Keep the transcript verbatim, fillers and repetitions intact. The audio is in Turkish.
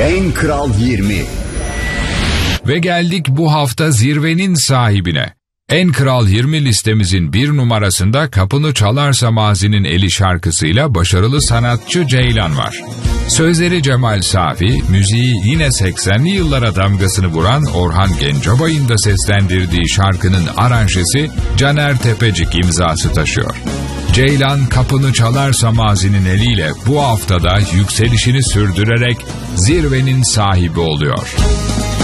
En Kral yirmi. Ve geldik bu hafta zirvenin sahibine. En Kral yirmi listemizin bir numarasında Kapını Çalarsa Mazi'nin Eli şarkısıyla başarılı sanatçı Ceylan var. Sözleri Cemal Safi, müziği yine seksenli yıllara damgasını vuran Orhan Gencebay'ın da seslendirdiği şarkının aranjesi Caner Tepecik imzası taşıyor. Ceylan Kapını Çalarsa Mazi'nin eliyle bu haftada yükselişini sürdürerek zirvenin sahibi oluyor.